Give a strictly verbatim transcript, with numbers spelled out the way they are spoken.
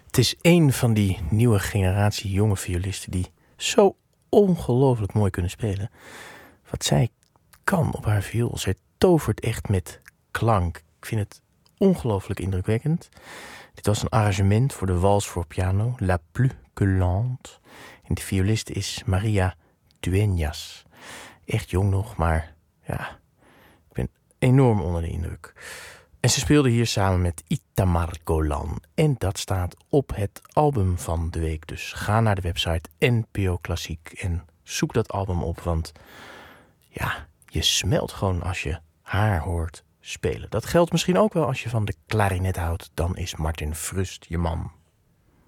Het is een van die nieuwe generatie jonge violisten die zo ongelooflijk mooi kunnen spelen. Wat zij kan op haar viool. Zij tovert echt met klank. Ik vind het ongelooflijk indrukwekkend. Dit was een arrangement voor de wals voor piano, La Plus que Lente. En de violiste is Maria Dueñas. Echt jong nog, maar ja, ik ben enorm onder de indruk. En ze speelde hier samen met Itamar Golan. En dat staat op het album van de week. Dus ga naar de website N P O Klassiek en zoek dat album op. Want ja, je smelt gewoon als je haar hoort spelen. Dat geldt misschien ook wel als je van de klarinet houdt. Dan is Martin Frust je man.